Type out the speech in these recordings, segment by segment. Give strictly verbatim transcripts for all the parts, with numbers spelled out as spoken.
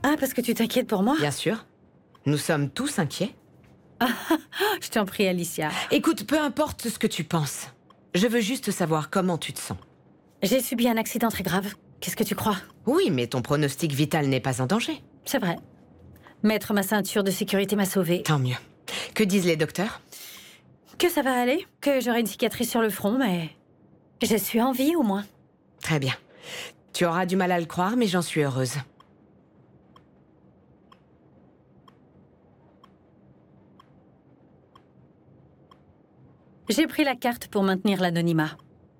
Ah, parce que tu t'inquiètes pour moi? Bien sûr. Nous sommes tous inquiets. Je t'en prie, Alicia. Écoute, peu importe ce que tu penses. Je veux juste savoir comment tu te sens. J'ai subi un accident très grave. Qu'est-ce que tu crois? Oui, mais ton pronostic vital n'est pas en danger. C'est vrai. Mettre ma ceinture de sécurité m'a sauvée. Tant mieux. Que disent les docteurs? Que ça va aller, que j'aurai une cicatrice sur le front, mais... je suis en vie, au moins. Très bien. Tu auras du mal à le croire, mais j'en suis heureuse. J'ai pris la carte pour maintenir l'anonymat.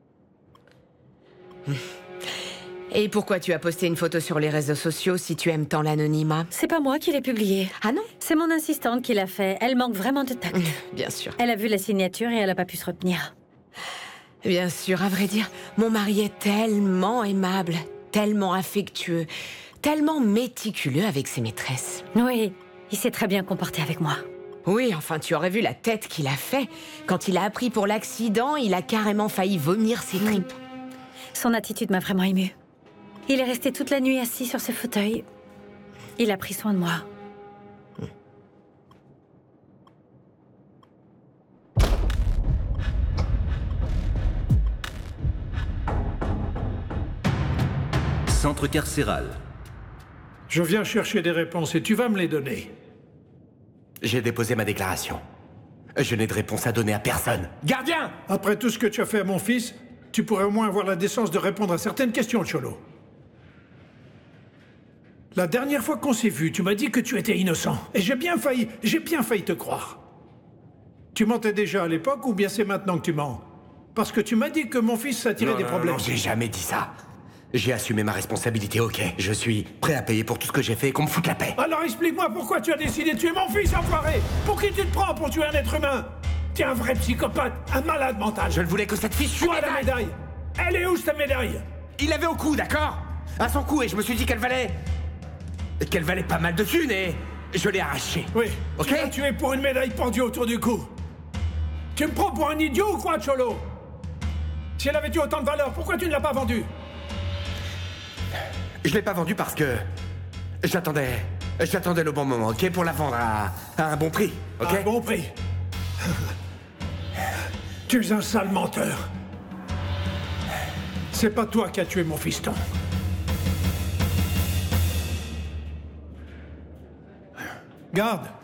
Et pourquoi tu as posté une photo sur les réseaux sociaux si tu aimes tant l'anonymat? C'est pas moi qui l'ai publié. Ah non? C'est mon assistante qui l'a fait. Elle manque vraiment de tact. Bien sûr. Elle a vu la signature et elle a pas pu se retenir. Bien sûr, à vrai dire, mon mari est tellement aimable, tellement affectueux, tellement méticuleux avec ses maîtresses. Oui, il s'est très bien comporté avec moi. Oui, enfin, tu aurais vu la tête qu'il a fait. Quand il a appris pour l'accident, il a carrément failli vomir ses tripes. Son attitude m'a vraiment émue. Il est resté toute la nuit assis sur ses fauteuils. Il a pris soin de moi. Centre carcéral. Je viens chercher des réponses et tu vas me les donner. J'ai déposé ma déclaration. Je n'ai de réponse à donner à personne. Gardien! Après tout ce que tu as fait à mon fils, tu pourrais au moins avoir la décence de répondre à certaines questions, Cholo. La dernière fois qu'on s'est vu, tu m'as dit que tu étais innocent. Et j'ai bien failli, j'ai bien failli te croire. Tu mentais déjà à l'époque ou bien c'est maintenant que tu mens? Parce que tu m'as dit que mon fils s'attirait Non, des non, problèmes. Non, j'ai jamais dit ça. J'ai assumé ma responsabilité, ok. Je suis prêt à payer pour tout ce que j'ai fait et qu'on me foute la paix. Alors explique-moi pourquoi tu as décidé de tuer mon fils, enfoiré! Pour qui tu te prends pour tuer un être humain? T'es un vrai psychopathe, un malade mental. Je ne voulais que cette fichue Toi, la médaille! Elle est où, cette médaille? Il l'avait au cou, d'accord? À son cou, et je me suis dit qu'elle valait... qu'elle valait pas mal de thunes, et je l'ai arrachée. Oui, ok? Tu l'as tué pour une médaille pendue autour du cou. Tu me prends pour un idiot ou quoi, Cholo? Si elle avait eu autant de valeur, pourquoi tu ne l'as pas vendue? Je l'ai pas vendue parce que... J'attendais... J'attendais le bon moment, ok? Pour la vendre à, à un bon prix, ok? À un bon prix. Tu es un sale menteur. C'est pas toi qui as tué mon fiston. Garde.